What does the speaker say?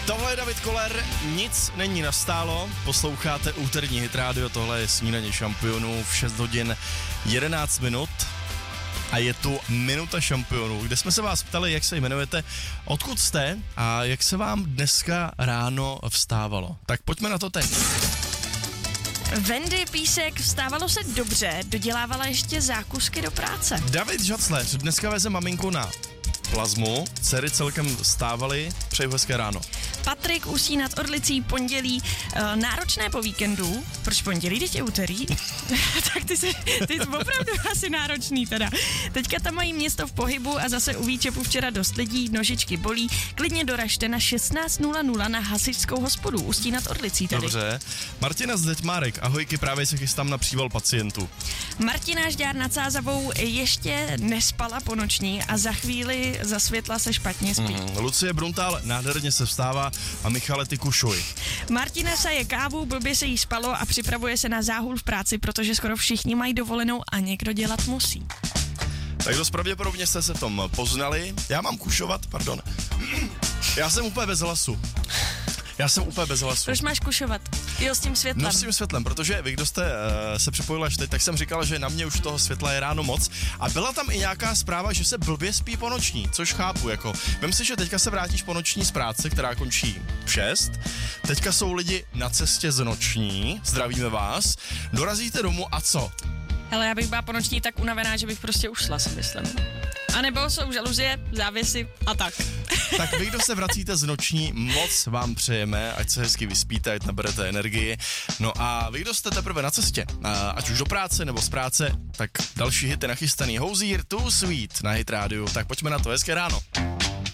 Tohle je David Koller, nic není nastálo, posloucháte úterní Hit Radio, tohle je snídaně šampionů v 6 hodin 11 minut a je tu Minuta šampionů, kde jsme se vás ptali, jak se jmenujete, odkud jste a jak se vám dneska ráno vstávalo. Tak pojďme na to teď. Wendy Písek, vstávalo se dobře, dodělávala ještě zákusky do práce. David Žacler dneska veze maminku na plazmu, dcery celkem vstávali, přeju hezké ráno. Patrik Ústí nad Orlicí, pondělí, náročné po víkendu. Proč pondělí, teď je úterý? Tak ty jsi opravdu asi náročný teda. Teďka tam mají město v pohybu a zase u Výčepu včera dost lidí, nožičky bolí. Klidně doražte na 16:00 na hasičskou hospodu Ústí nad Orlicí tady. Dobře. Martina z Detmárek, ahojky, právě se chystám na příval pacientů. Martina Žďár nad Sázavou ještě nespala po noční a za chvíli zasvětla se špatně spí. Lucie Bruntál nádherně se vstává a Michale, ty kušuj. Martina saje kávu, blbě se jí spalo a připravuje se na záhul v práci, protože skoro všichni mají dovolenou a někdo dělat musí. Tak dost pravděpodobně jste se v tom poznali. Já mám kušovat, pardon. Já jsem úplně bez hlasu. Proč máš kušovat? Jo, s tím světlem. No s tím světlem, protože vy, kdo jste se připojili až teď, tak jsem říkal, že na mě už toho světla je ráno moc. A byla tam i nějaká zpráva, že se blbě spí po noční, což chápu, jako. Vem si, že teďka se vrátíš po noční z práce, která končí v 6. Teďka jsou lidi na cestě z noční, zdravíme vás. Dorazíte domů a co? Hele, já bych byla po noční tak unavená, že bych prostě ušla, si myslím. A nebo jsou žaluzie, závěsy a tak. Tak vy, kdo se vracíte z noční, moc vám přejeme, ať se hezky vyspíte, ať naberete energii. No a vy, kdo jste teprve na cestě, ať už do práce nebo z práce, tak další hity nachystaný. Hozier, Too Sweet na Hit Radio. Tak pojďme na to, hezké ráno.